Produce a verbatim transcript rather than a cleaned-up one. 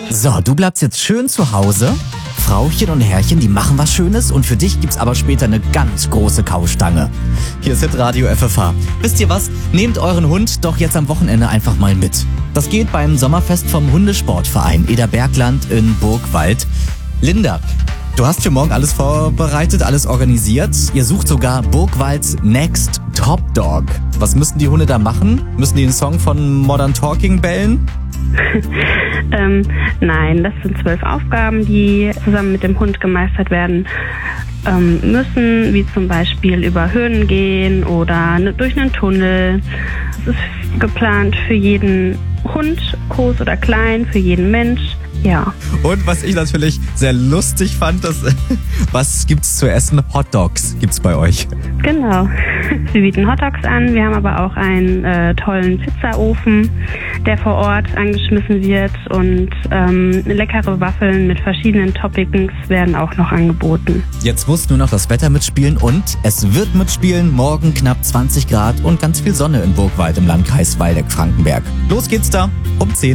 So, du bleibst jetzt schön zu Hause. Frauchen und Herrchen, die machen was Schönes und für dich gibt's aber später eine ganz große Kaustange. Hier ist Hitradio F F H. Wisst ihr was? Nehmt euren Hund doch jetzt am Wochenende einfach mal mit. Das geht beim Sommerfest vom Hundesportverein Eder-Bergland in Burgwald. Linda, du hast für morgen alles vorbereitet, alles organisiert. Ihr sucht sogar Burgwalds Next Top Dog. Was müssen die Hunde da machen? Müssen die einen Song von Modern Talking bellen? ähm, nein, das sind zwölf Aufgaben, die zusammen mit dem Hund gemeistert werden ähm, müssen, wie zum Beispiel über Hürden gehen oder ne, durch einen Tunnel. Es ist geplant für jeden Hund, groß oder klein, für jeden Mensch. Ja. Und was ich natürlich sehr lustig fand, das, was gibt's zu essen? Hot Dogs gibt's bei euch. Genau. Wir bieten Hot Dogs an. Wir haben aber auch einen äh, tollen Pizzaofen, der vor Ort angeschmissen wird, und ähm, leckere Waffeln mit verschiedenen Toppings werden auch noch angeboten. Jetzt muss nur noch das Wetter mitspielen und es wird mitspielen. Morgen knapp zwanzig Grad und ganz viel Sonne in Burgwald im Landkreis Waldeck-Frankenberg. Los geht's da um zehn.